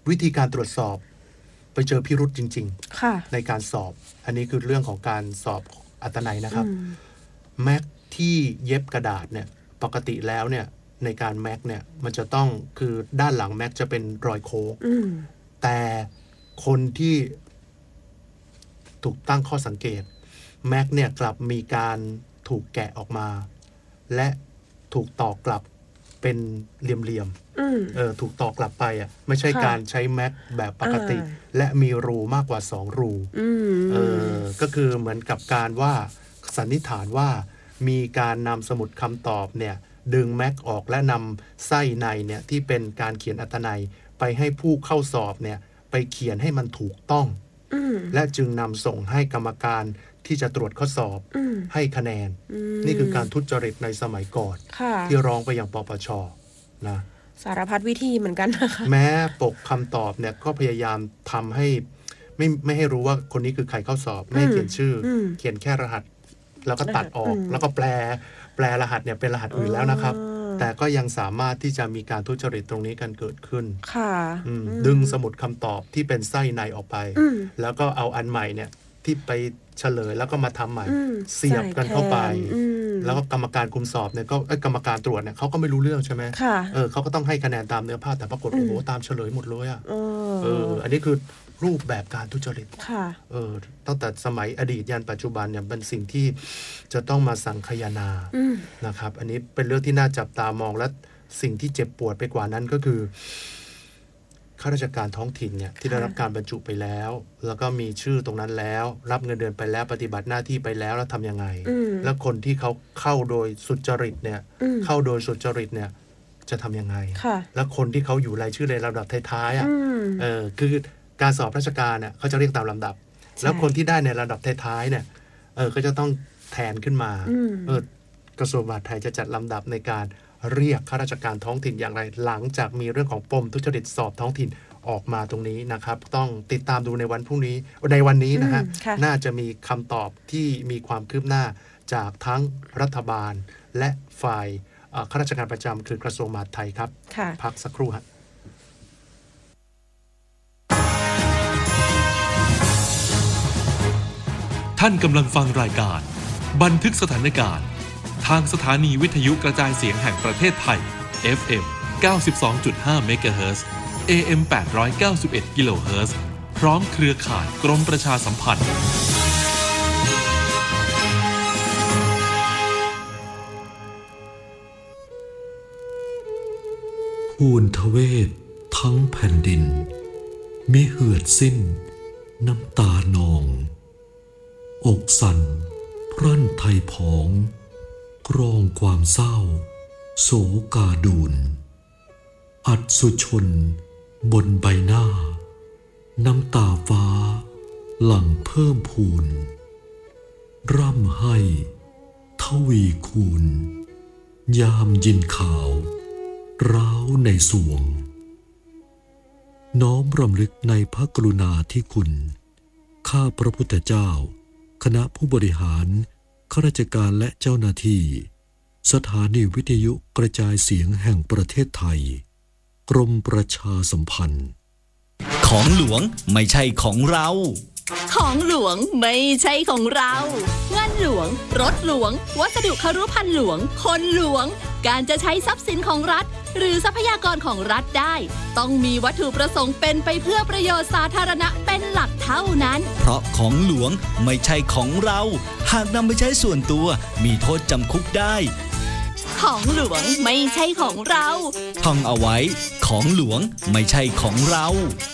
วิธีการตรวจสอบไปเจอพิรุธจริงๆในการสอบอันนี้คือเรื่องของการสอบอัตนัยนะครับแม็กที่เย็บกระดาษเนี่ยปกติแล้วเนี่ยในการแม็กเนี่ยมันจะต้องคือด้านหลังแม็กจะเป็นรอยโค้งแต่คนที่ถูกตั้งข้อสังเกตแม็กเนี่ยกลับมีการถูกแกะออกมาและถูกต่อกลับเป็นเหลี่ยมๆถูกต่อกลับไปอ่ะไม่ใช่การใช้แม็กแบบปกติและมีรูมากกว่า2รูก็คือเหมือนกับการว่าสันนิษฐานว่ามีการนำสมุดคำตอบเนี่ยดึงแม็กออกและนำไส้ในเนี่ยที่เป็นการเขียนอัตนัยไปให้ผู้เข้าสอบเนี่ยไปเขียนให้มันถูกต้องและจึงนำส่งให้กรรมการที่จะตรวจข้อสอบให้คะแนนนี่คือการทุจริตในสมัยก่อนที่ร้องไปยังปปช.นะสารพัดวิธีเหมือนกันนะคะแม้ปกคำตอบเนี่ยก็พยายามทำให้ไม่ให้รู้ว่าคนนี้คือใครเข้าสอบไม่ให้เขียนชื่อเขียนแค่รหัสแล้วก็ตัดออกแล้วก็แปลรหัสเนี่ยเป็นรหัสอื่นแล้วนะครับแต่ก็ยังสามารถที่จะมีการทุจริตตรงนี้กันเกิดขึ้นดึงสมุดคำตอบที่เป็นไส้ในออกไปแล้วก็เอาอันใหม่เนี่ยที่ไปเฉลยแล้วก็มาทำใหม่เสียบกันเข้าไปแล้วก็กรรมการคุมสอบเนี่ยก็กรรมการตรวจเนี่ยเขาก็ไม่รู้เรื่องใช่ไหมเขาก็ต้องให้คะแนนตามเนื้อผ้าแต่ปรากฏโอ้โหตามเฉลยหมดเลยอ่ะอันนี้คือรูปแบบการทุจริตตั้งแต่สมัยอดีตยันปัจจุบันเนี่ยเป็นสิ่งที่จะต้องมาสังคายนานะครับอันนี้เป็นเรื่องที่น่าจับตามองและสิ่งที่เจ็บปวดไปกว่านั้นก็คือข้าราชการท้องถิ่นเนี่ยที่ได้รับการบรรจุไปแล้วแล้วก็มีชื่อตรงนั้นแล้วรับเงินเดือนไปแล้วปฏิบัติหน้าที่ไปแล้วทำยังไงแล้วคนที่เขาเข้าโดยสุจริตเนี่ยเข้าโดยสุจริตเนี่ยจะทำยังไงแล้วคนที่เขาอยู่รายชื่อในลำดับท้ายๆคือการสอบราชการเนี่ยเขาจะเรียกตามลำดับแล้วคนที่ได้ในลำดับท้ายๆเนี่ยก็จะต้องแทนขึ้นมากระทรวงมหาดไทยจะจัดลำดับในการเรียกข้าราชการท้องถิ่นอย่างไรหลังจากมีเรื่องของปมทุจริตสอบท้องถิ่นออกมาตรงนี้นะครับต้องติดตามดูในวันพรุ่งนี้ในวันนี้นะฮะน่าจะมีคำตอบที่มีความคืบหน้าจากทั้งรัฐบาลและฝ่ายข้าราชการประจำคือกระทรวงมหาดไทยครับพักสักครู่ฮะท่านกำลังฟังรายการบันทึกสถานการณ์ทางสถานีวิทยุกระจายเสียงแห่งประเทศไทย FM 92.5 เมกะเฮิรตซ์ AM 891 กิโลเฮิรตซ์พร้อมเครือข่ายกรมประชาสัมพันธ์ภูนทเวศทั้งแผ่นดินมิเหือดสิ้นน้ำตานองอกสั่นพรั่นไทยผองกรองความเศร้าโศกาดูนอัศชนบนใบหน้าน้ำตาฟ้าหลั่งเพิ่มพูนร่ำให้ทวีคูณยามยินข่าวร้าวในสวงน้อมรำลึกในพระกรุณาธิคุณข้าพระพุทธเจ้าคณะผู้บริหารข้าราชการและเจ้าหน้าที่สถานีวิทยุกระจายเสียงแห่งประเทศไทยกรมประชาสัมพันธ์ของหลวงไม่ใช่ของเราของหลวงไม่ใช่ของเราเงินหลวงรถหลวงวัสดุครุภัณฑ์หลวงคนหลวงการจะใช้ทรัพย์สินของรัฐหรือทรัพยากรของรัฐได้ต้องมีวัตถุประสงค์เป็นไปเพื่อประโยชน์สาธารณะเป็นหลักเท่านั้นเพราะของหลวงไม่ใช่ของเราหากนำไปใช้ส่วนตัวมีโทษจำคุกได้ของหลวงไม่ใช่ของเราท่องเอาไว้ของหลวงไม่ใช่ของเรา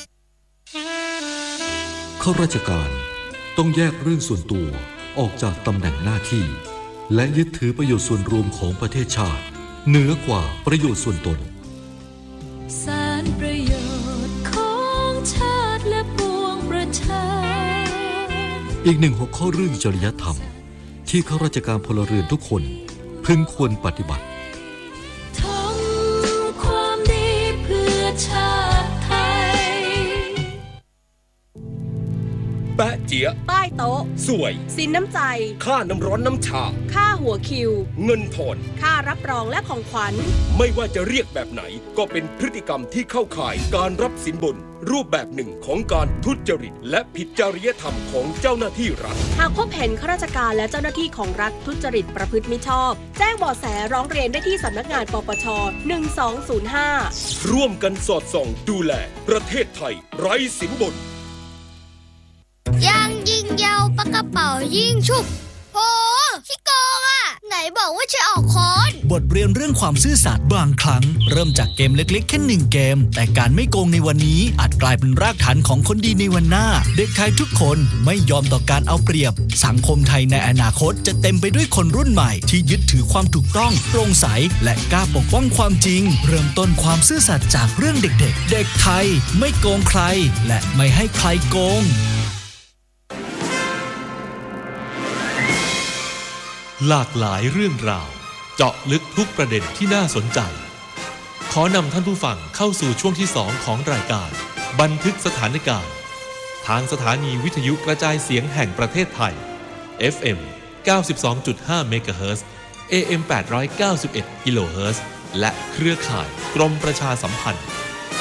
ข้าราชการต้องแยกเรื่องส่วนตัวออกจากตำแหน่งหน้าที่และยึดถือประโยชน์ส่วนรวมของประเทศชาติเหนือกว่าประโยชน์ส่วนตนสารประโยชน์ของชาติและปวงประชาอีกหนึ่งหัวข้อเรื่องจริยธรรมที่ข้าราชการพลเรือนทุกคนพึงควรปฏิบัติทำความดีเพื่อชาติไทยแปะเจี๊ยะใต้โต๊ะสวยสินน้ำใจค่าน้ำร้อนน้ำชาค่าหัวคิวเงินทอนค่ารับรองและของขวัญไม่ว่าจะเรียกแบบไหนก็เป็นพฤติกรรมที่เข้าข่ายการรับสินบนรูปแบบหนึ่งของการทุจริตและผิดจริยธรรมของเจ้าหน้าที่รัฐหากพบเห็นข้าราชการและเจ้าหน้าที่ของรัฐทุจริตประพฤติมิชอบแจ้งเบาะแสร้องเรียนได้ที่สำนักงานปปช1205 ร่วมกันสอดส่องดูแลประเทศไทยไร้สินบนยังยิงยาวปากกระเป๋ายิงฉุบโอ้ขี้โกงอ่ะไหนบอกว่าจะออกค้อนบทเรียนเรื่องความซื่อสัตย์บางครั้งเริ่มจากเกมเล็กๆแค่1เกมแต่การไม่โกงในวันนี้อาจกลายเป็นรากฐานของคนดีในวันหน้าเด็กไทยทุกคนไม่ยอมต่อการเอาเปรียบสังคมไทยในอนาคตจะเต็มไปด้วยคนรุ่นใหม่ที่ยึดถือความถูกต้องโปร่งใสและกล้าปกป้องความจริงเริ่มต้นความซื่อสัตย์จากเรื่องเด็กๆเด็กไทยไม่โกงใครและไม่ให้ใครโกงหลากหลายเรื่องราวเจาะลึกทุกประเด็นที่น่าสนใจขอนำท่านผู้ฟังเข้าสู่ช่วงที่2ของรายการบันทึกสถานการณ์ทางสถานีวิทยุกระจายเสียงแห่งประเทศไทย FM 92.5 เมกะเฮิรตซ์ AM 891 กิโลเฮิรตซ์และเครือข่ายกรมประชาสัมพันธ์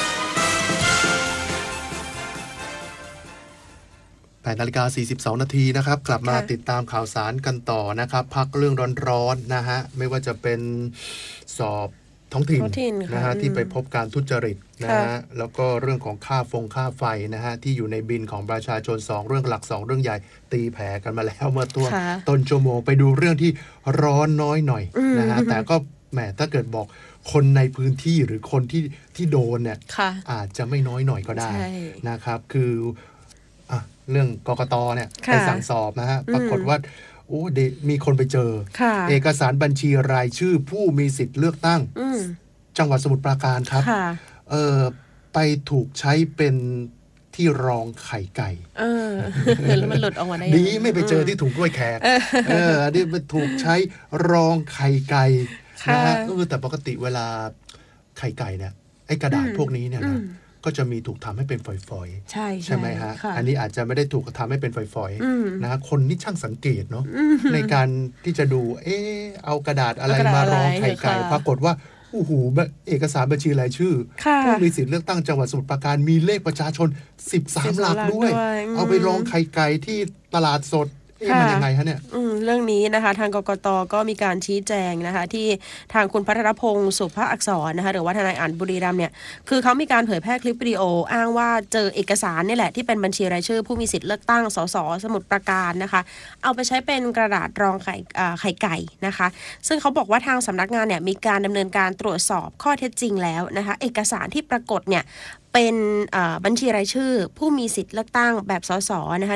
8:42 นาทีนะครับกลับมาติดตามข่าวสารกันต่อนะครับพักเรื่องร้อนๆนะฮะไม่ว่าจะเป็นสอบท้องถิ่นนะฮะที่ไปพบการทุจริตนะฮะแล้วก็เรื่องของค่าไฟนะฮะที่อยู่ในบินของประชาชน2เรื่องหลัก2เรื่องใหญ่ตีแผ่กันมาแล้วเมื่อตัวต้นชั่วโมงไปดูเรื่องที่ร้อนน้อยหน่อยนะฮะแต่ก็แหมถ้าเกิดบอกคนในพื้นที่หรือคนที่โดนเนี่ยอาจจะไม่น้อยหน่อยก็ได้นะครับคือเรื่องกกตเนี่ยไปสั่งสอบนะฮะปรากฏว่าโอ้มีคนไปเจอเอกสารบัญชีรายชื่อผู้มีสิทธิ์เลือกตั้งจังหวัดสมุทรปราการครับไปถูกใช้เป็นที่รองไข่ไก่แล้วมันหลุดออกมาได้ดีไม่ไปเจอที่ถุงกล้วยแขกอันนี้มันถูกใช้รองไข่ไก่นะฮะแต่ปกติเวลาไข่ไก่เนี่ยไอ้กระดาษพวกนี้เนี่ยนะก็จะมีถูกทำให้เป็นฝอยๆใช่ไหมฮะอันนี้อาจจะไม่ได้ถูกทำให้เป็นฝอยๆนะคนนี่ช่างสังเกตเนาะในการที่จะดูเอากระดาษอะไรมารองไข่ไก่ปรากฏว่าโอ้โหเอกสารบัญชีรายชื่อผู้มีสิทธิ์เลือกตั้งจังหวัดสมุทรปราการมีเลขประชาชน13หลักด้วยเอาไปรองไข่ไก่ที่ตลาดสดมันยังไงฮะเนี่ยเรื่องนี้นะคะทางกกต.ก็มีการชี้แจงนะคะที่ทางคุณพัทรพงศ์สุภอักษรนะคะหรือว่าทนายอั๋นบุรีรัมย์เนี่ยคือเขามีการเผยแพร่คลิปวิดีโออ้างว่าเจอเอกสารนี่แหละที่เป็นบัญชีรายชื่อผู้มีสิทธิ์เลือกตั้งสสสมุทรปราการนะคะเอาไปใช้เป็นกระดาษรองไข่ไก่นะคะซึ่งเขาบอกว่าทางสำนักงานเนี่ยมีการดำเนินการตรวจสอบข้อเท็จจริงแล้วนะคะเอกสารที่ปรากฏเนี่ยเป็นบัญชีรายชื่อผู้มีสิทธิ์เลือกตั้งแบบสสนะคะ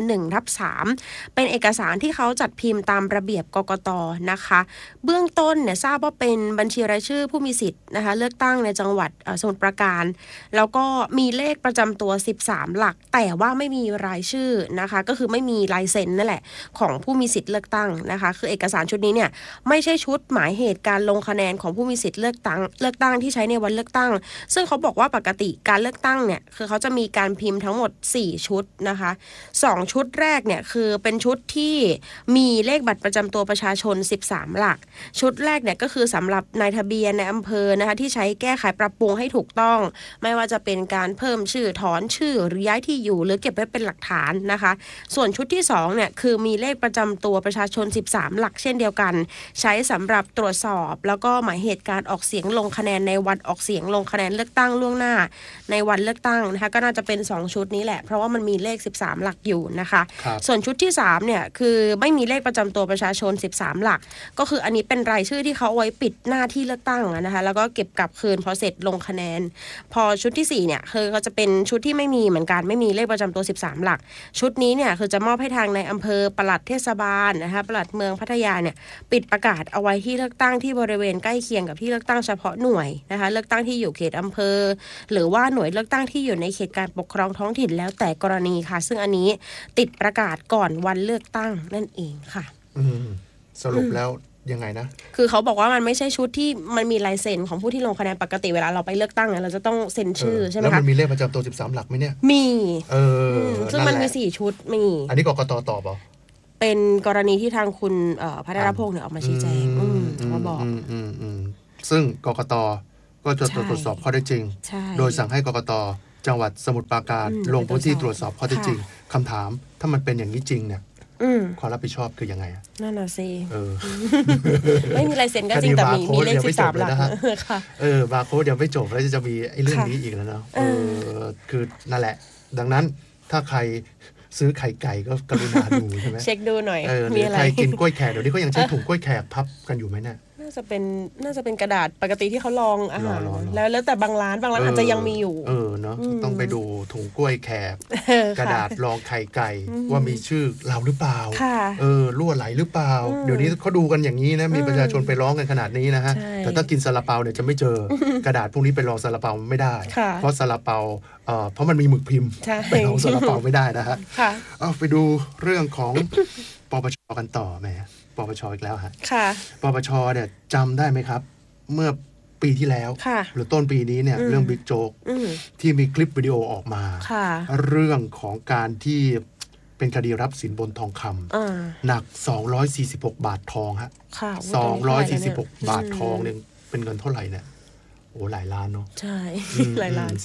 1/3เป็นเอกสารที่เขาจัดพิมพ์ตามระเบียบกกต.นะคะเบื้องต้นเนี่ยทราบว่าเป็นบัญชีรายชื่อผู้มีสิทธิ์นะคะเลือกตั้งในจังหวัดสมุทรปราการแล้วก็มีเลขประจำตัว13หลักแต่ว่าไม่มีรายชื่อนะคะก็คือไม่มีลายเซ็นนั่นแหละของผู้มีสิทธิ์เลือกตั้งนะคะคือเอกสารชุดนี้เนี่ยไม่ใช่ชุดหมายเหตุการลงคะแนนของผู้มีสิทธิ์เลือกตั้งที่ใช้ในวันเลือกตั้งซึ่งเขาบอกว่าปกติการเลือกตั้งเนี่ยคือเขาจะมีการพิมพ์ทั้งหมด4ชุดนะคะ2ชุดแรกเนี่ยคือเป็นชุดที่มีเลขบัตรประจำตัวประชาชน13หลักชุดแรกเนี่ยก็คือสำหรับนายทะเบียนในอำเภอนะคะที่ใช้แก้ไขปรับปรุงให้ถูกต้องไม่ว่าจะเป็นการเพิ่มชื่อถอนชื่อหรือย้ายที่อยู่หรือเก็บไว้เป็นหลักฐานนะคะส่วนชุดที่2เนี่ยคือมีเลขประจำตัวประชาชน13หลักเช่นเดียวกันใช้สำหรับตรวจสอบแล้วก็หมายเหตุการออกเสียงลงคะแนนในวันออกเสียงลงคะแนนเลือกตั้งล่วงหน้าในวันเลือกตั้งนะคะก็น่าจะเป็น2ชุดนี้แหละเพราะว่ามันมีเลข13หลักอยู่นะคะส่วนชุดที่3เนี่ยคือไม่มีเลขประจำตัวประชาชน13หลักก็คืออันนี้เป็นรายชื่อที่เขาเอาไว้ปิดหน้าที่เลือกตั้งนะคะแล้วก็เก็บกลับคืนพอเสร็จลงคะแนนพอชุดที่4เนี่ยคือเขาจะเป็นชุดที่ไม่มีเหมือนกันไม่มีเลขประจำตัว13หลักชุดนี้เนี่ยคือจะมอบให้ทางในอำเภอปลัดเทศบาลนะคะปลัดเมืองพัทยาเนี่ยปิดประกาศเอาไว้ที่เลือกตั้งที่บริเวณใกล้เคียงกับที่เลือกตั้งเฉพาะหน่วยนะคะเลือกตั้งที่อยู่เขตอำเภอหรือว่าหน่วยเลือกตั้งที่อยู่ในเขตการปกครองท้องถิ่นแล้วแต่กรณีค่ะซึ่งอันนี้ติดประกาศก่อนวันเลือกตั้งนั่นเองค่ะสรุปแล้วยังไงนะคือเขาบอกว่ามันไม่ใช่ชุดที่มันมีลายเซ็นของผู้ที่ลงคะแนนปกติเวลาเราไปเลือกตั้งเนี่ยเราจะต้องเซ็นชื่อใช่ไหมคะแล้วมันมีเลขประจำตัว13หลักไหมเนี่ยมีซึ่งมันมี 4 ชุดมีอันนี้กกต.ตอบเป็นกรณีที่ทางคุณพัทรพงษ์เนี่ยออกมาชี้แจงเขาบอกซึ่งกกต.ก็จะตรวจสอบข้อเท็จจริงโดยสั่งให้กกต.จังหวัดสมุทรปราการลงพื้นที่ตรวจสอบข้อเท็จจริงคำถามถ้ามันเป็นอย่างนี้จริงเนี่ยความรับผิดชอบคือยังไงนั่นน่ะสิไม่มีลายเซ็นก็จริงแต่มีเลข13หลักค่ะบาร์โค้ดยังไม่จบแล้วจะมีไอ้เรื่องนี้อีกแล้วเนาะคือนั่นแหละดังนั้นถ้าใครซื้อไข่ไก่ก็กรุณาดูใช่ไหมเช็คดูหน่อยมีอะไรใครกินกล้วยแขกเดี๋ยวนี้ก็ยังใช้ถุงกล้วยแขกพับกันอยู่ไหมเนี่ยน่าจะเป็นกระดาษปกติที่เขาลองอาหารแล้วแต่บางร้านอาจจะยังมีอยู่เนาะต้องไปดูถุงกล้วยแขกกระดาษรองไข่ไก่ว่ามีชื่อเราหรือเปล่ารั่วไหลหรือเปล่าเดี๋ยวนี้เขาดูกันอย่างนี้นะมีประชาชนไปร้องกันขนาดนี้นะฮะแต่ถ้ากินซาลาเปาเนี่ยจะไม่เจอกระดาษพวกนี้ไปรองซาลาเปาไม่ได้เพราะซาลาเปาเพราะมันมีหมึกพิมพ์ไปรองซาลาเปาไม่ได้นะฮะเอาไปดูเรื่องของปปช.กันต่อแหมปปช.อีกแล้วฮะปปช.เนี่ยจำได้ไหมครับเมื่อปีที่แล้วหรือต้นปีนี้เนี่ยเรื่องบิ๊กโจ๊กที่มีคลิปวิดีโอออกมาเรื่องของการที่เป็นคดีรับสินบนทองคำหนัก246 บาททองฮะ246 บาททองเนี่ยเป็นเงินเท่าไหร่เนี่ยโอ้หลายล้านเนาะใช่หลายล้าน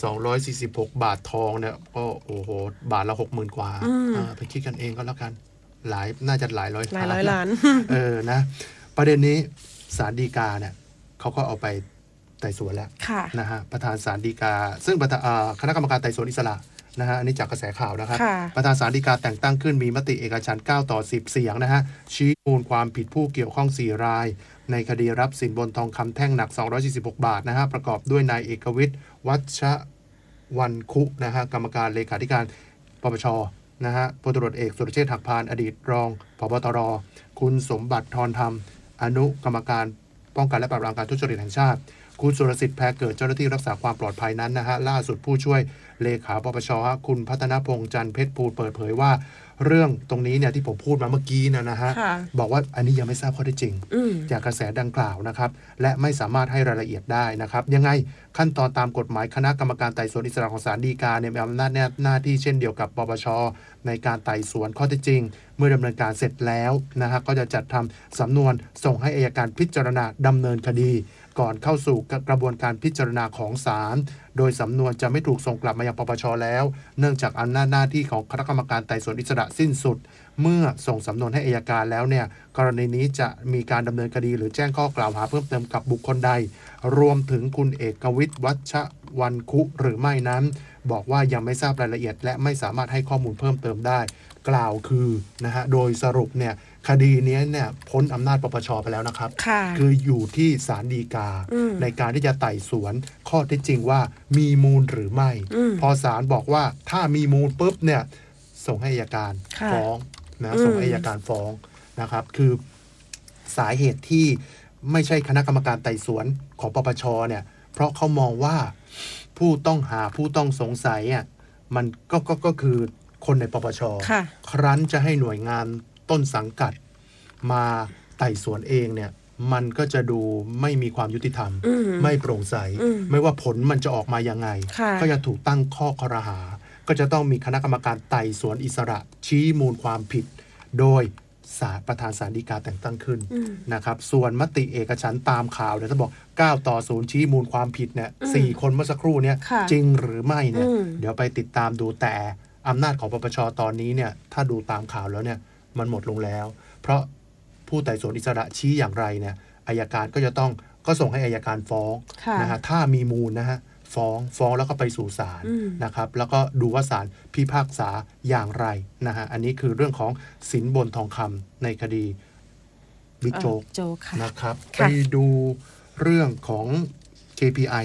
246 บาททองเนี่ยก็โอ้โหบาทละ 60,000 กว่าไปคิดกันเองก็แล้วกันน่าจะหลายร้อยล้านนะประเด็นนี้ศาลฎีกาเนี่ยเขาก็เอาไปไต่สวนแล้วนะฮะประธานศาลฎีกาซึ่งคณะกรรมการไต่สวนอิสระนะฮะอันนี้จากกระแสข่าวนะครับประธานศาลฎีกาแต่งตั้งขึ้นมีมติเอกฉันท์9-10 เสียงนะฮะชี้มูลความผิดผู้เกี่ยวข้อง4รายในคดีรับสินบนทองคำแท่งหนัก246 บาทนะฮะประกอบด้วยนายเอกวิทย์วัชวรรณคุนะฮะกรรมการเลขาธิการปปช.นะฮะพลตำรวจเอกสุรเชษฐ์หักพานอดีตรองผบ.ตร.คุณสมบัติธรธรรมอนุกรรมการป้องกันและปราบปรามการทุจริตแห่งชาติคุณสุรสิทธิ์แพรเกิดเจ้าหน้าที่รักษาความปลอดภัยนั้นนะฮะล่าสุดผู้ช่วยเลขาปปช.คุณพัฒนพงษ์จันทร์เพชรภูลเปิดเผยว่าเรื่องตรงนี้เนี่ยที่ผมพูดมาเมื่อกี้นะฮะบอกว่าอันนี้ยังไม่ทราบข้อเท็จจริงจากกระแสดังกล่าวนะครับและไม่สามารถให้รายละเอียดได้นะครับยังไงขั้นตอนตามกฎหมายคณะกรรมการไต่สวนอิสระของศาลฎีกาเนี่ยมีอำนาจหน้าที่เช่นเดียวกับปปช.ในการไต่สวนข้อเท็จจริงเมื่อดำเนินการเสร็จแล้วนะฮะก็จะจัดทำสำนวนส่งให้อัยการพิจารณาดำเนินคดีก่อนเข้าสู่กระบวนการพิจารณาของศาลโดยสำนวนจะไม่ถูกส่งกลับมายังปปช.แล้วเนื่องจากอำนาจหน้าที่ของคณะกรรมการไต่สวนอิสระสิ้นสุดเมื่อส่งสำนวนให้อัยการแล้วเนี่ยกรณีนี้จะมีการดำเนินคดีหรือแจ้งข้อกล่าวหาเพิ่มเติมกับบุคคลใดรวมถึงคุณเอกวิทย์วัชวรรณคุหรือไม่นั้นบอกว่ายังไม่ทราบรายละเอียดและไม่สามารถให้ข้อมูลเพิ่มเติมได้กล่าวคือนะฮะโดยสรุปเนี่ยคดีนี้เนี่ยพ้นอำนาจปปช.ไปแล้วนะครับคืออยู่ที่ศาลฎีกาในการที่จะไต่สวนข้อเท็จจริงว่ามีมูลหรือไม่พอศาลบอกว่าถ้ามีมูลปุ๊บเนี่ยส่งให้อัยการฟ้องนะส่งให้อัยการฟ้องนะครับคือสาเหตุที่ไม่ใช่คณะกรรมการไต่สวนของปปช.เนี่ยเพราะเขามองว่าผู้ต้องหาผู้ต้องสงสัยอ่ะมันก็คือคนในปปช.ครั้นจะให้หน่วยงานต้นสังกัดมาไต่สวนเองเนี่ยมันก็จะดูไม่มีความยุติธรรมไม่โปร่งใสไม่ว่าผลมันจะออกมายังไงก็จะถูกตั้งข้อครหาก็จะต้องมีคณะกรรมการไต่สวนอิสระชี้มูลความผิดโดยประธานศาลฎีกาแต่งตั้งขึ้นนะครับส่วนมติเอกฉันท์ตามข่าวเนี่ยถ้าบอก9-0ชี้มูลความผิดเนี่ย4 คนเมื่อสักครู่เนี่ยจริงหรือไม่เนี่ยเดี๋ยวไปติดตามดูแต่อำนาจของปปช.ตอนนี้เนี่ยถ้าดูตามข่าวแล้วเนี่ยมันหมดลงแล้วเพราะผู้ไต่สวนอิสระชี้อย่างไรเนี่ยอัยการก็ส่งให้อัยการฟ้องนะฮะถ้ามีมูลนะฮะฟ้องแล้วก็ไปสู่ศาลนะครับแล้วก็ดูว่าศาลพิพากษาอย่างไรนะฮะอันนี้คือเรื่องของสินบนทองคำในคดีบิ๊กโจ๊กนะครับไปดูเรื่องของ KPI นะฮะ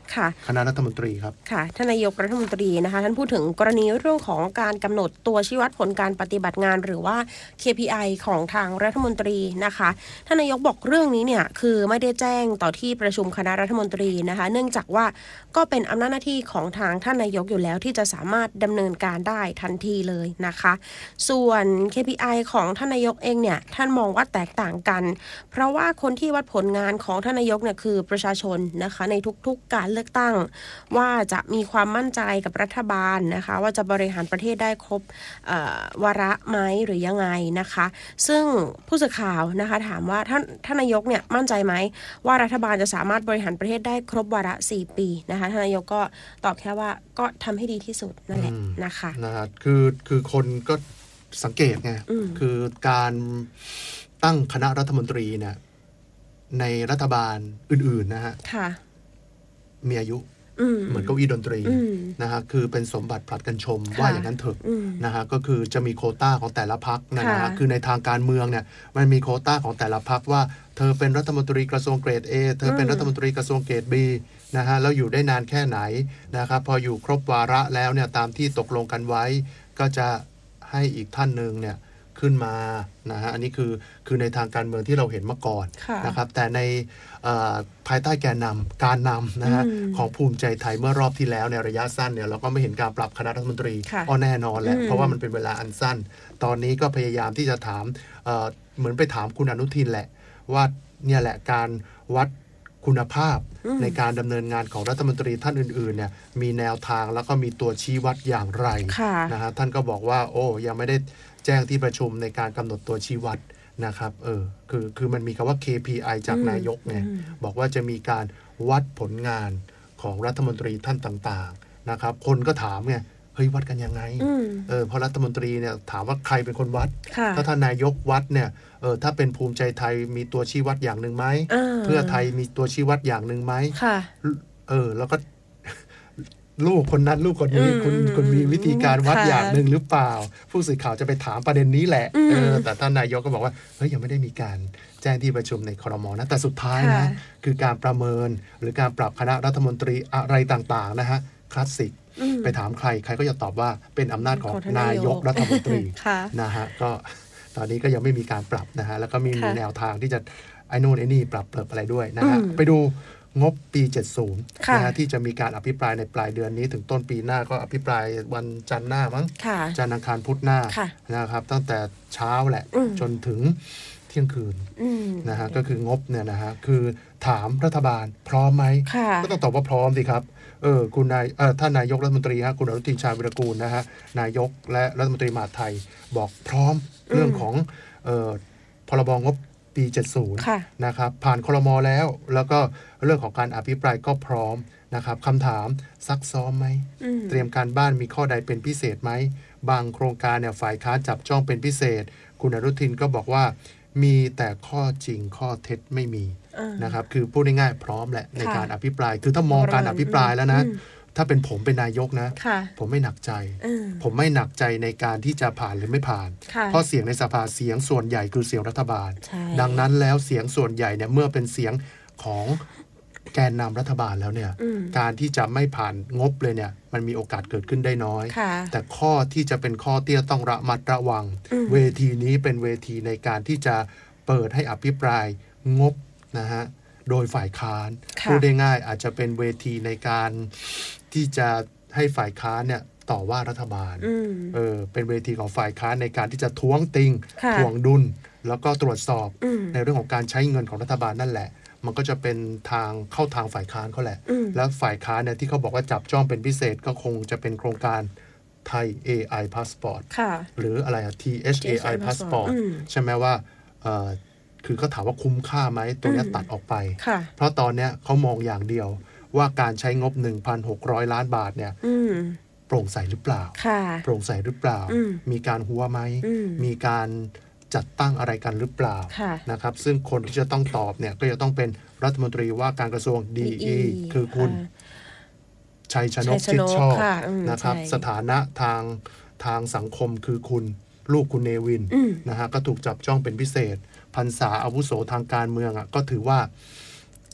คณะรัฐมนตรีครับค่ะท่านนายกรัฐมนตรีนะคะท่านพูดถึงกรณีเรื่องของการกำหนดตัวชี้วัดผลการปฏิบัติงานหรือว่า KPI ของทางรัฐมนตรีนะคะท่านนายกบอกเรื่องนี้เนี่ยคือไม่ได้แจ้งต่อที่ประชุมคณะรัฐมนตรีนะคะเนื่องจากว่าก็เป็นอำนาจหน้าที่ของทางท่านนายกอยู่แล้วที่จะสามารถดำเนินการได้ทันทีเลยนะคะส่วน KPI ของท่านนายกเองเนี่ยท่านมองว่าแตกต่างกันเพราะว่าคนที่วัดผลงานของท่านนายกเนี่ยคือประชาชนนะคะในทุกๆการเลือกตั้งว่าจะมีความมั่นใจกับรัฐบาลนะคะว่าจะบริหารประเทศได้ครบวาระไหมหรือยังไงนะคะซึ่งผู้สื่อข่าวนะคะถามว่าท่านนายกเนี่ยมั่นใจไหมว่ารัฐบาลจะสามารถบริหารประเทศได้ครบวาระ4 ปีนะคะท่านนายกก็ตอบแค่ว่าก็ทำให้ดีที่สุดนั่นแหละนะคะคือคนก็สังเกตไงคือการตั้งคณะรัฐมนตรีเนี่ยในรัฐบาลอื่นๆนะฮะมีอายุเหมือนเก้าอี้ดนตรีนะฮะคือเป็นสมบัติผลัดกันชมว่าอย่างนั้นเถอะนะฮะก็คือจะมีโควต้าของแต่ละพรรคนะฮะคือในทางการเมืองเนี่ยมันมีโควต้าของแต่ละพรรคว่าเธอเป็นรัฐมนตรีกระทรวงเกรด A เธอเป็นรัฐมนตรีกระทรวงเกรด B นะฮะแล้วอยู่ได้นานแค่ไหนนะครับพออยู่ครบวาระแล้วเนี่ยตามที่ตกลงกันไว้ก็จะให้อีกท่านนึงเนี่ยขึ้นมานะฮะอันนี้คือในทางการเมืองที่เราเห็นมาก่อนนะครับแต่ในภายใต้การนำนะฮะของภูมิใจไทยเมื่อรอบที่แล้วในระยะสั้นเนี่ยเราก็ไม่เห็นการปรับคณะรัฐมนตรีแน่นอนแหละเพราะว่ามันเป็นเวลาอันสั้นตอนนี้ก็พยายามที่จะถามเหมือนไปถามคุณอนุทินแหละว่าเนี่ยแหละการวัดคุณภาพในการดำเนินงานของรัฐมนตรีท่านอื่นๆเนี่ยมีแนวทางแล้วก็มีตัวชี้วัดอย่างไรนะฮะท่านก็บอกว่ายังไม่ได้แจ้งที่ประชุมในการกำหนดตัวชี้วัดนะครับคือมันมีคำว่า KPI จากนายกไงบอกว่าจะมีการวัดผลงานของรัฐมนตรีท่านต่างๆนะครับคนก็ถามไงเฮ้ยวัดกันยังไงเพราะรัฐมนตรีเนี่ยถามว่าใครเป็นคนวัดถ้าท่านนายกวัดเนี่ยถ้าเป็นภูมิใจไทยมีตัวชี้วัดอย่างหนึ่งไหมเพื่อไทยมีตัวชี้วัดอย่างหนึ่งไหมแล้วก็ลูกคนนั้นลูกคนนี้คุณมีวิธีการวัดอย่างหนึ่งหรือเปล่าผู้สื่อข่าวจะไปถามประเด็นนี้แหละแต่ท่านนายกก็บอกว่าเฮ้ยยังไม่ได้มีการแจ้งที่ประชุมในครม.นะแต่สุดท้ายนะคือการประเมินหรือการปรับคณะรัฐมนตรีอะไรต่างๆนะฮะคลาสสิกไปถามใครก็จะตอบว่าเป็นอำนาจของนายกรัฐมนตรีนะฮะก็ตอนนี้ก็ยังไม่มีการปรับนะฮะแล้วก็มีแนวทางที่จะไอ้นู่นไอ้นี่ปรับอะไรด้วยนะฮะไปดูงบปี 70 นะฮะที่จะมีการอภิปรายในปลายเดือนนี้ถึงต้นปีหน้าก็อภิปรายวันจันทร์หน้ามั้งจันทร์อังคารพุธหน้านะครับตั้งแต่เช้าแหละจนถึงเที่ยงคืนนะฮะก็คืองบเนี่ยนะฮะคือถามรัฐบาลพร้อมไหมก็ต้องตอบว่าพร้อมสิครับคุณท่านนายกรัฐมนตรีฮะคุณอนุทินชาญวิรากูลนะฮะนายกและรัฐมนตรีมหาดไทยบอกพร้อมเรื่องของพรบงบปี 70 นะครับผ่านครม.แล้วก็เรื่องของการอภิปรายก็พร้อมนะครับคำถามซักซ้อมไหมเตรียมการบ้านมีข้อใดเป็นพิเศษไหมบางโครงการเนี่ยฝ่ายค้านจับจ้องเป็นพิเศษคุณอนุทินก็บอกว่ามีแต่ข้อจริงข้อเท็จไม่มีนะครับคือพูดง่ายๆพร้อมแหละในการอภิปรายคือถ้ามองการอภิปรายแล้วนะถ้าเป็นผมเป็นนายกนะผมไม่หนักใจผมไม่หนักใจในการที่จะผ่านหรือไม่ผ่านเพราะเสียงในสภาเสียงส่วนใหญ่คือเสียงรัฐบาลดังนั้นแล้วเสียงส่วนใหญ่เนี่ยเมื่อเป็นเสียงของแกนนำรัฐบาลแล้วเนี่ยการที่จะไม่ผ่านงบเลยเนี่ยมันมีโอกาสเกิดขึ้นได้น้อยแต่ข้อที่จะเป็นข้อที่ต้องระมัดระวังเวทีนี้เป็นเวทีในการที่จะเปิดให้อภิปรายงบนะฮะโดยฝ่ายค้านพูดได้ง่ายอาจจะเป็นเวทีในการที่จะให้ฝ่ายค้านเนี่ยต่อว่ารัฐบาลเป็นเวทีของฝ่ายค้านในการที่จะท้วงติงทวงดุลแล้วก็ตรวจสอบในเรื่องของการใช้เงินของรัฐบาลนั่นแหละมันก็จะเป็นทางเข้าทางฝ่ายค้านเขาแหละแล้วฝ่ายค้านเนี่ยที่เขาบอกว่าจับจ้องเป็นพิเศษก็คงจะเป็นโครงการไทย AI Passport หรืออะไรTHAI Passport ใช่ไหมว่าคือเขาถามว่าคุ้มค่าไหมตัวนี้ตัดออกไปเพราะตอนนี้เขามองอย่างเดียวว่าการใช้งบ 1,600 ล้านบาทเนี่ยโปร่งใสหรือเปล่าโปร่งใสหรือเปล่ามีการหัวไหมมีการจัดตั้งอะไรกันหรือเปล่านะครับซึ่งคนที่จะต้องตอบเนี่ยก็จะต้องเป็นรัฐมนตรีว่าการกระทรวง DE คือคุณชัยชนกชิดชอบนะครับสถานะทางสังคมคือคุณลูกคุณเนวินนะฮะก็ถูกจับจ้องเป็นพิเศษพรรษาอาวุโสทางการเมืองอ่ะก็ถือว่า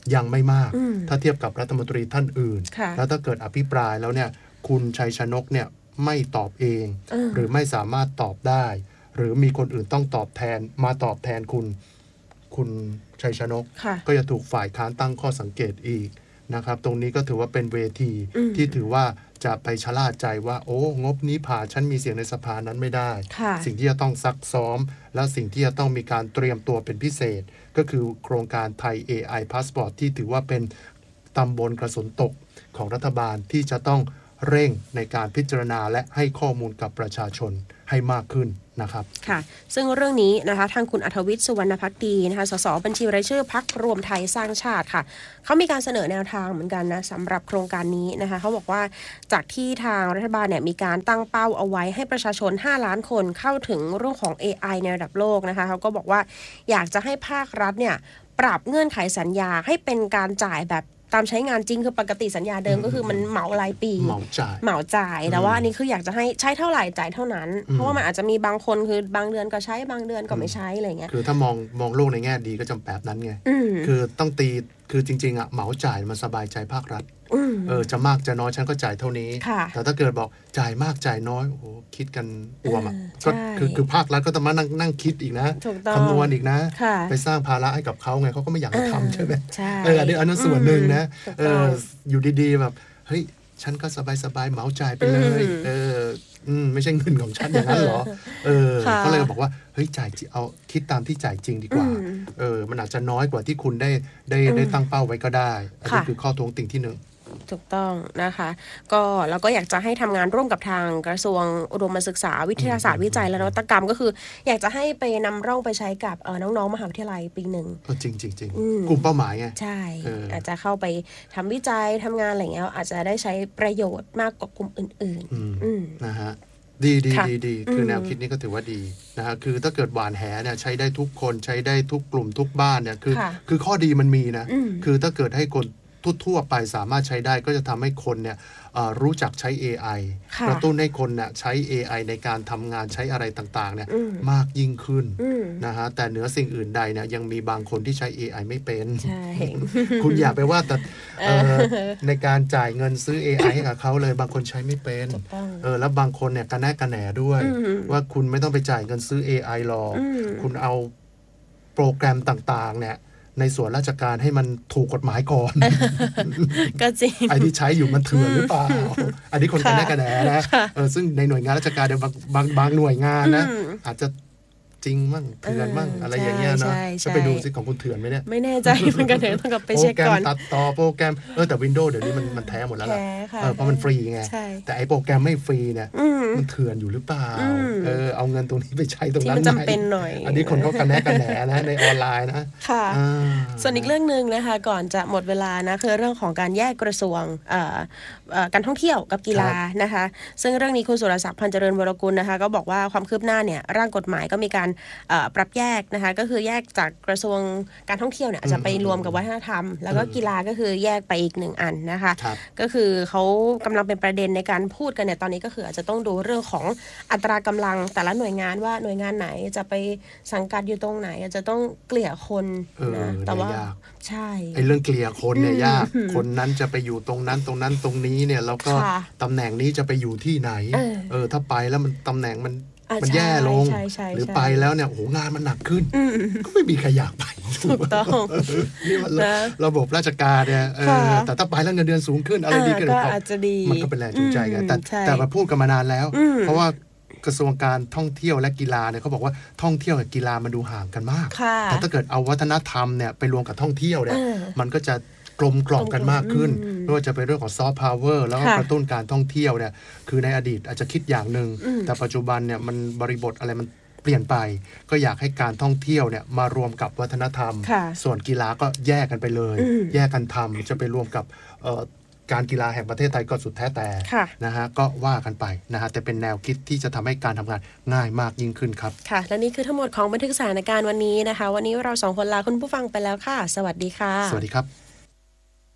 ยังไม่มากถ้าเทียบกับรัฐมนตรีท่านอื่นแล้วถ้าเกิดอภิปรายแล้วเนี่ยคุณชัยชนกเนี่ยไม่ตอบเองหรือไม่สามารถตอบได้หรือมีคนอื่นต้องตอบแทนมาตอบแทนคุณชัยชนกก็จะถูกฝ่ายค้านตั้งข้อสังเกตอีกนะครับตรงนี้ก็ถือว่าเป็นเวทีที่ถือว่าจะไปชะล่าใจว่าโอ้งบนี้ผ่านฉันมีเสียงในสภานั้นไม่ได้สิ่งที่จะต้องซักซ้อมและสิ่งที่จะต้องมีการเตรียมตัวเป็นพิเศษก็คือโครงการไทย AI Passport ที่ถือว่าเป็นตำบลกระสุนตกของรัฐบาลที่จะต้องเร่งในการพิจารณาและให้ข้อมูลกับประชาชนให้มากขึ้นนะครับค่ะซึ่งเรื่องนี้นะคะทางคุณอัธวิทย์สุวรรณภักดีนะคะสสบัญชีรายชื่อพรรครวมไทยสร้างชาติค่ะเขามีการเสนอแนวทางเหมือนกันนะสำหรับโครงการนี้นะคะเขาบอกว่าจากที่ทางรัฐบาลเนี่ยมีการตั้งเป้าเอาไว้ให้ประชาชน5ล้านคนเข้าถึงเรื่องของ AI ในระดับโลกนะคะเขาก็บอกว่าอยากจะให้ภาครัฐเนี่ยปรับเงื่อนไขสัญญาให้เป็นการจ่ายแบบตามใช้งานจริงคือปกติสัญญาเดิมก็คือมันเหมารายปีเหมาจ่ายแต่ว่าอันนี้คืออยากจะให้ใช้เท่าไหร่จ่ายเท่านั้นเพราะว่ามันอาจจะมีบางคนคือบางเดือนก็ใช้บางเดือนก็ไม่ใช้อะไรเงี้ยคือถ้ามองโลกในแง่ดีก็จำแบบนั้นไงคือต้องตีคือจริงๆอ่ะเหมาจ่ายมันสบายใจภาครัฐจะมากจะน้อยฉันก็จ่ายเท่านี้แต่ถ้าเกิดบอกจ่ายมากจ่ายน้อยโอ้คิดกันอ้วมอ่ะก็คือภาครัฐก็ต้องมานั่งคิดอีกนะคำนวณอีกนะไปสร้างภาระให้กับเขาไงเขาก็ไม่อยากให้ทำใช่ไหมอันนั้นส่วนหนึ่งนะอยู่ดีๆแบบเฮ้ยฉันก็สบายๆเหมาจ่ายไปเลยไม่ใช่เงินของฉันอย่างนั้นหรอก็เลยบอกว่าเฮ้ยจ่ายเอาคิดตามที่จ่ายจริงดีกว่ามันอาจจะน้อยกว่าที่คุณได้ตั้งเป้าไว้ก็ได้อันนี้คือข้อท้วงติงที่ 1 ถูกต้องนะคะก็เราก็อยากจะให้ทำงานร่วมกับทางกระทรวงอุดมศึกษาวิทยาศาสตร์วิจัยและนวัตกรรมก็คืออยากจะให้ไปนำร่องไปใช้กับน้องๆมหาวิทยาลัยปี 1 จริงกลุ่มเป้าหมายไงใช่อาจจะเข้าไปทำวิจัยทำงานอะไรเงี้ยอาจจะได้ใช้ประโยชน์มากกว่ากลุ่มอื่นๆนะฮะดีคือแนวคิดนี้ก็ถือว่าดีนะฮะคือถ้าเกิดหวานแหเนี่ยใช้ได้ทุกคนใช้ได้ทุกกลุ่มทุกบ้านเนี่ยคือข้อดีมันมีนะคือถ้าเกิดให้คนทั่วไปสามารถใช้ได้ก็จะทำให้คนเนี่ยรู้จักใช้ AI กระตุ้นให้คนเนี่ยใช้ AI ในการทำงานใช้อะไรต่างๆเนี่ยมากยิ่งขึ้นนะฮะแต่เหนือสิ่งอื่นใดเนี่ยยังมีบางคนที่ใช้ AI ไม่เป็น คุณอย่าไปว่าแต่ในการจ่ายเงินซื้อ AI ให้กับเขาเลยบางคนใช้ไม่เป็นแล้วบางคนเนี่ยกระแนกกระแหน่ด้วยว่าคุณไม่ต้องไปจ่ายเงินซื้อ AI หรอกคุณเอาโปรแกรมต่างๆเนี่ยในส่วนราชการให้มันถูกกฎหมายก่อนก็จริงไอ้ที่ใช้อยู่มันเถื่อนหรือเปล่าอันนี้คนกันแน่กันแหนนะซึ่งในหน่วยงานราชการเดี๋ยวบางหน่วยงานนะอาจจะจริงมั่งเถื่อนมั่งอะไรอย่างเงี้ยเนาะจะไปดูซิของคุณเถื่อนไหมเนี่ยไม่แน่ใจเหมือนกันเดี๋ยวต้องกลับไปเช็คก่อนตัดต่อโปรแกรมแต่ Windows เดี๋ยวนี้มันแท้หมดแล้วล่ะเพราะมันฟรีไงแต่ไอ้โปรแกรมไม่ฟรีเนี่ยมันเถื่อนอยู่หรือเปล่าเอาเงินตรงนี้ไปใช้ตรงนั้นที่มันจำเป็นหน่อยอันนี้คนเขากันแน่กันแหนนะในออนไลน์นะค่ะส่วนอีกเรื่องนึงนะคะก่อนจะหมดเวลานะคือเรื่องของการแยกกระทรวงการท่องเที่ยวกับกีฬานะคะซึ่งเรื่องนี้คุณสุรศักดิ์พันธ์เจริญวรกุลนะคะก็บอกว่าความคืบหน้าเนี่ยร่างกฎหมายก็มีการปรับแยกนะคะก็คือแยกจากกระทรวงการท่องเที่ยวเนี่ยจะไปรวมกับวัฒนธรรมแล้วก็กีฬาก็คือแยกไปอีก1อันนะคะก็คือเขากำลังเป็นประเด็นในการพูดกันเนี่ยตอนนี้ก็คืออาจจะต้องดูเรื่องของอัตรากำลังแต่ละหน่วยงานว่าหน่วยงานไหนจะไปสังกัดอยู่ตรงไหนอาจจะต้องเกลี่ยคนนะแต่ว่าใช่ไอ้เรื่องเกลี่ยคนเนี่ยยากคนนั้นจะไปอยู่ตรงนั้นตรงนี้เนี่ยแล้วก็ตำแหน่งนี้จะไปอยู่ที่ไหนถ้าไปแล้วมันตำแหน่งมันแย่ลงหรือไปแล้วเนี่ยโอ้โหงานมันหนักขึ้นก็ไม่มีใครอยากไปถูกต้องนี่ระบบราชการเนี่ยแต่ถ้าไปแล้วเงินเดือนสูงขึ้นอะไรดีขึ้นก็อาจจะดีมันก็เป็นแรงจูงใจกันแต่มาพูดกันมานานแล้วเพราะว่ากระทรวงการท่องเที่ยวและกีฬาเนี่ยเขาบอกว่าท่องเที่ยวกับกีฬามันดูห่างกันมากแต่ถ้าเกิดเอาวัฒนธรรมเนี่ยไปรวมกับท่องเที่ยวเนี่ยมันก็จะกลมกล่อมกันมากขึ้นไม่ว่าจะเป็นเรื่องของซอฟต์พาวเวอร์แล้วก็กระตุ้นการท่องเที่ยวเนี่ยคือในอดีตอาจจะคิดอย่างหนึ่งแต่ปัจจุบันเนี่ยมันบริบทอะไรมันเปลี่ยนไปก็อยากให้การท่องเที่ยวเนี่ยมารวมกับวัฒนธรรมส่วนกีฬาก็แยกกันไปเลยแยกกันทำจะไปรวมกับการกีฬาแห่งประเทศไทยก็สุดแท้แต่นะฮะก็ว่ากันไปนะฮะแต่เป็นแนวคิดที่จะทำให้การทำงานง่ายมากยิ่งขึ้นครับค่ะและนี่คือทั้งหมดของบันทึกสถานการณ์วันนี้นะคะวันนี้เรา2คนลาคุณผู้ฟังไปแล้วค่ะสวัสดีค่ะสวัสดีครับ